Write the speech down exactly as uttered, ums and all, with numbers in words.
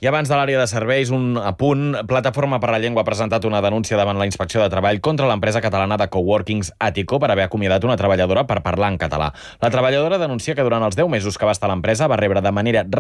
I abans de l'àrea de serveis, un apunt. Plataforma per la Llengua ha presentat una denúncia davant la Inspecció de Treball contra l'empresa catalana de coworkings Àtico per haver acomiadat una treballadora per parlar en català. La treballadora denuncia que durant els deu mesos que va estar a l'empresa va rebre de manera